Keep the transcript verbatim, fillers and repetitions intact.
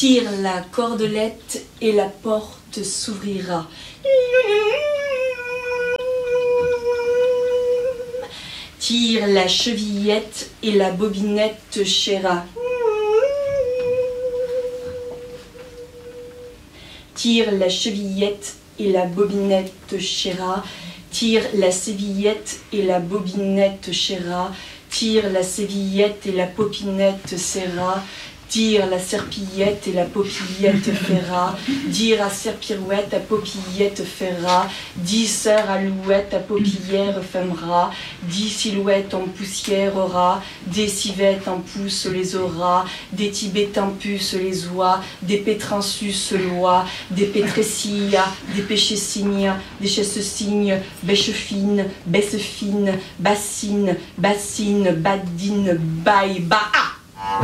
Tire la cordelette et la porte s'ouvrira. Tire la chevillette et la bobinette chéra. Tire la chevillette et la bobinette chéra. Tire la sévillette et la bobinette chéra. Tire la sévillette et la popinette serra. Dire la serpillette et la popillette ferra. Dire à serpirouette à popillette ferra. Dix sœurs alouettes à popillère femmera. Dix silhouettes en poussière aura. Des civettes en pouce les aura. Des tibétains en puce les oies. Des pétrinsus loi. Des pétressillas. Des péchessignes. Des chesses-signes. Bêche fine. Baisse fine. Bassine. Bassine. Badine. Baille. Ba.